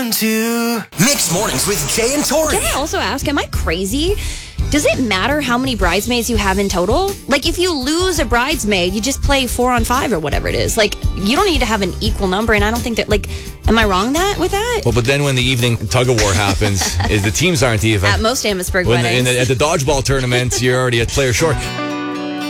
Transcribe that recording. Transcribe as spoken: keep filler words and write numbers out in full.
Two. Mixed Mornings with Jay and Tori. Can I also ask, am I crazy? Does it matter how many bridesmaids you have in total? Like, if you lose a bridesmaid, you just play four on five or whatever it is. Like, you don't need to have an equal number, and I don't think that, like, am I wrong that with that? Well, but then when the evening tug-of-war happens, is the teams aren't even. At most Amherstburg when weddings. the, in the, at the dodgeball tournament, you're already a player short.